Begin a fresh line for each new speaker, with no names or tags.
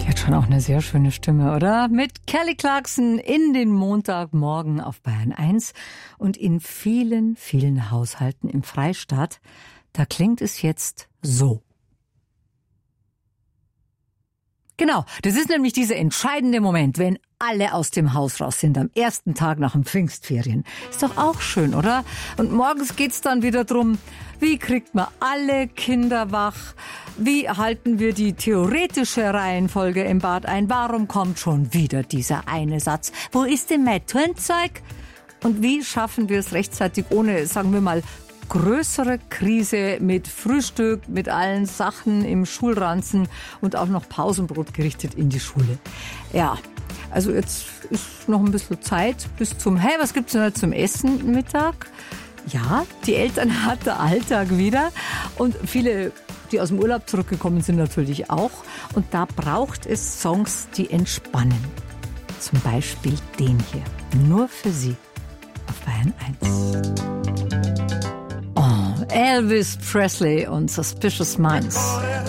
Hat schon auch eine sehr schöne Stimme, oder? Mit Kelly Clarkson in den Montagmorgen auf Bayern 1 und in vielen, vielen Haushalten im Freistaat. Da klingt es jetzt so. Genau, das ist nämlich dieser entscheidende Moment, wenn alle aus dem Haus raus sind am ersten Tag nach den Pfingstferien. Ist doch auch schön, oder? Und morgens geht's dann wieder drum, wie kriegt man alle Kinder wach? Wie halten wir die theoretische Reihenfolge im Bad ein? Warum kommt schon wieder dieser eine Satz? Wo ist denn mein Turnzeug? Und wie schaffen wir es rechtzeitig ohne, sagen wir mal, größere Krise mit Frühstück, mit allen Sachen im Schulranzen und auch noch Pausenbrot gerichtet in die Schule? Ja, also jetzt ist noch ein bisschen Zeit bis zum, hey, was gibt's denn heute zum Essen Mittag? Ja, die Eltern hat der Alltag wieder und viele, die aus dem Urlaub zurückgekommen sind, natürlich auch. Und da braucht es Songs, die entspannen. Zum Beispiel den hier, nur für Sie auf Bayern 1. Elvis Presley und Suspicious Minds.